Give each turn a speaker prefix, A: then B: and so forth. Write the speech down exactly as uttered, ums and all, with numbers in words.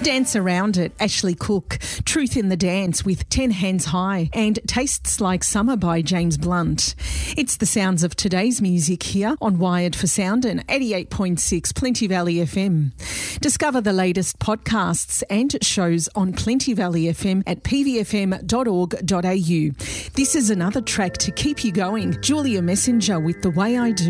A: Dance Around It, Ashley Cook, Truth in the Dance with Ten Hands High, and Tastes Like Summer by James Blunt. It's the sounds of today's music here on Wired for Sound and eighty-eight point six Plenty Valley F M. Discover the latest podcasts and shows on Plenty Valley F M at p v f m dot org dot a u. This is another track to keep you going. Julia Messenger with The Way I Do.